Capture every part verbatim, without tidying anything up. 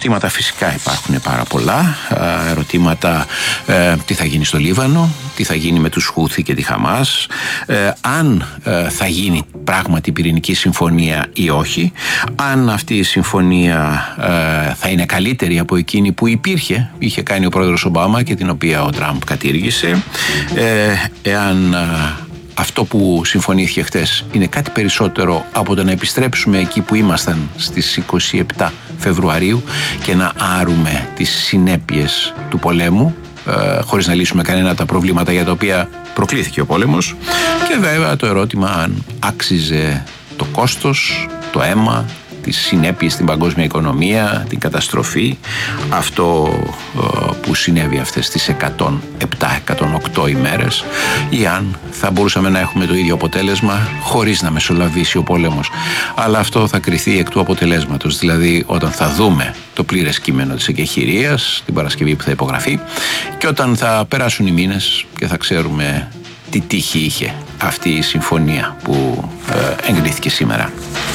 Ερωτήματα φυσικά υπάρχουν πάρα πολλά. Ερωτήματα ε, τι θα γίνει στο Λίβανο, τι θα γίνει με τους Χούθι και τη Χαμάς, ε, αν ε, θα γίνει πράγματι πυρηνική συμφωνία ή όχι, αν αυτή η συμφωνία ε, θα είναι καλύτερη από εκείνη που υπήρχε, είχε κάνει ο πρόεδρος Ομπάμα και την οποία ο Τραμπ κατήργησε, ε, εάν ε, αυτό που συμφωνήθηκε χτες είναι κάτι περισσότερο από το να επιστρέψουμε εκεί που ήμασταν στις είκοσι επτά Φεβρουαρίου και να άρουμε τις συνέπειες του πολέμου, ε, χωρίς να λύσουμε κανένα από τα προβλήματα για τα οποία προκλήθηκε ο πόλεμος, και βέβαια το ερώτημα αν άξιζε το κόστος, το αίμα, τις συνέπειες στην παγκόσμια οικονομία, την καταστροφή, αυτό που συνέβη αυτές τις εκατόν επτά εκατόν οκτώ ημέρες, ή αν θα μπορούσαμε να έχουμε το ίδιο αποτέλεσμα χωρίς να μεσολαβήσει ο πόλεμος. Αλλά αυτό θα κριθεί εκ του αποτελέσματος, δηλαδή όταν θα δούμε το πλήρες κείμενο της εκεχηρίας την Παρασκευή που θα υπογραφεί και όταν θα περάσουν οι μήνες και θα ξέρουμε τι τύχη είχε αυτή η συμφωνία που ε, εγκρίθηκε σήμερα.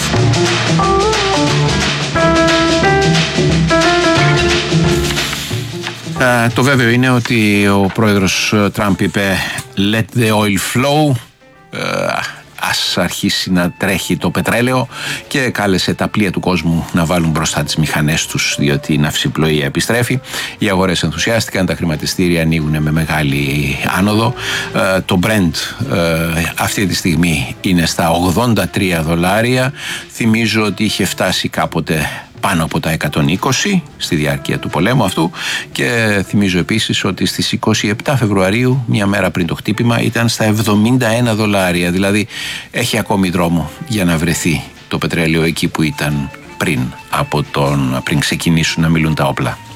Uh, το βέβαιο είναι ότι ο πρόεδρος Τραμπ είπε let the oil flow, uh, ας αρχίσει να τρέχει το πετρέλαιο, και κάλεσε τα πλοία του κόσμου να βάλουν μπροστά τις μηχανές τους, διότι η ναυσιπλοεία επιστρέφει. Οι αγορές ενθουσιάστηκαν, τα χρηματιστήρια ανοίγουν με μεγάλη άνοδο. Uh, το Brent uh, αυτή τη στιγμή είναι στα ογδόντα τρία δολάρια. Θυμίζω ότι είχε φτάσει κάποτε πάνω από τα εκατόν είκοσι στη διάρκεια του πολέμου αυτού, και θυμίζω επίσης ότι στις είκοσι επτά Φεβρουαρίου, μια μέρα πριν το χτύπημα, ήταν στα εβδομήντα ένα δολάρια, δηλαδή έχει ακόμη δρόμο για να βρεθεί το πετρέλαιο εκεί που ήταν πριν, από τον, πριν ξεκινήσουν να μιλούν τα όπλα.